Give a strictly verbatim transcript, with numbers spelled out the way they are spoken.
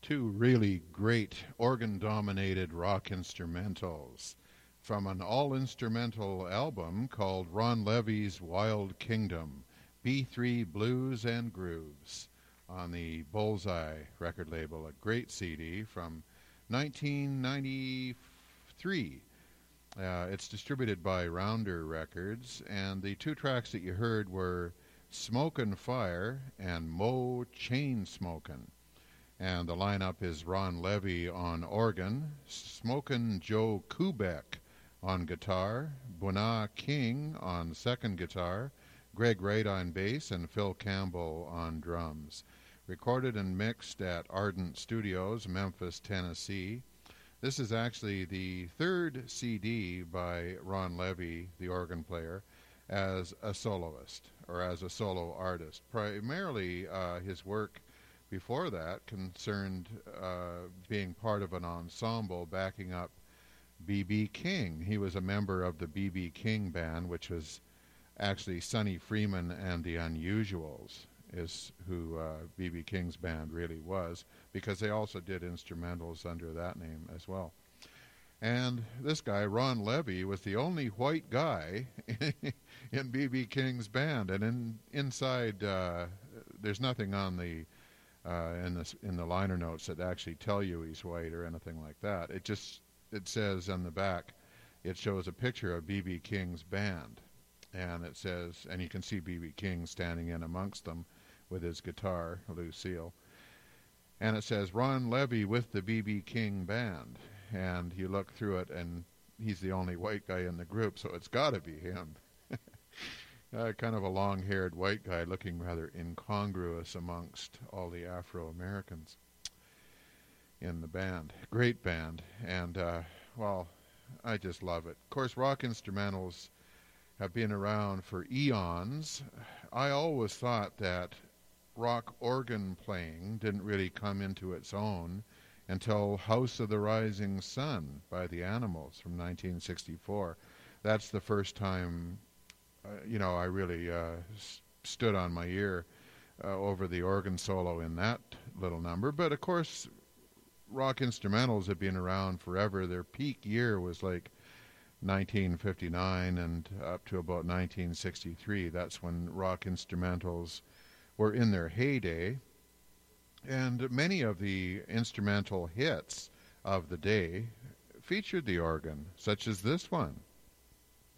Two really great organ-dominated rock instrumentals from an all-instrumental album called Ron Levy's Wild Kingdom, B three Blues and Grooves, on the Bullseye record label, a great C D from nineteen ninety-three. Uh, it's distributed by Rounder Records, and the two tracks that you heard were Smokin' Fire and Mo Chain Smokin'. And the lineup is Ron Levy on organ, Smokin' Joe Kubek on guitar, Buna King on second guitar, Greg Wright on bass, and Phil Campbell on drums. Recorded and mixed at Ardent Studios, Memphis, Tennessee. This is actually the third C D by Ron Levy, the organ player, as a soloist or as a solo artist. Primarily, uh, his work before that concerned uh, being part of an ensemble backing up B B King. He was a member of the B B King band, which was actually Sonny Freeman and the Unusuals is who uh, B B King's band really was, because they also did instrumentals under that name as well. And this guy, Ron Levy, was the only white guy in B B King's band. And in, inside, uh, there's nothing on the Uh, in the in the liner notes that actually tell you he's white or anything like that. It just it says on the back, it shows a picture of B B King's band, and it says, and you can see B B King standing in amongst them with his guitar, Lucille, and it says Ron Levy with the B B King band, and you look through it, and he's the only white guy in the group, so it's got to be him. Uh, kind of a long-haired white guy looking rather incongruous amongst all the Afro-Americans in the band. Great band, and, uh, well, I just love it. Of course, rock instrumentals have been around for eons. I always thought that rock organ playing didn't really come into its own until House of the Rising Sun by the Animals from nineteen sixty-four. That's the first time Uh, you know, I really uh, s- stood on my ear uh, over the organ solo in that little number. But, of course, rock instrumentals have been around forever. Their peak year was like nineteen fifty-nine and up to about nineteen sixty-three. That's when rock instrumentals were in their heyday. And many of the instrumental hits of the day featured the organ, such as this one.